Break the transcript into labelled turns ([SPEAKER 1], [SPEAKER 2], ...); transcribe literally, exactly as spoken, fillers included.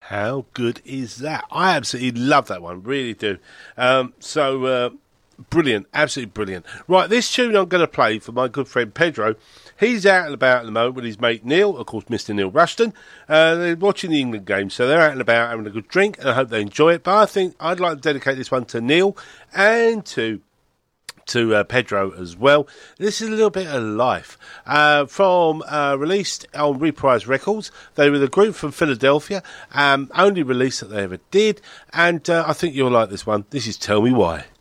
[SPEAKER 1] How good is that? I absolutely love that one, really do. Um, so, uh, brilliant, absolutely brilliant. Right, this tune I'm going to play for my good friend Pedro. He's out and about at the moment with his mate Neil, of course, Mister Neil Rushton. Uh, they're watching the England game, so they're out and about having a good drink, and I hope they enjoy it. But I think I'd like to dedicate this one to Neil and to to uh, Pedro as well. This is a little bit of life uh, from uh, released on Reprise Records. They were the group from Philadelphia, um, only release that they ever did, and uh, I think you'll like this one. This is Tell Me Why.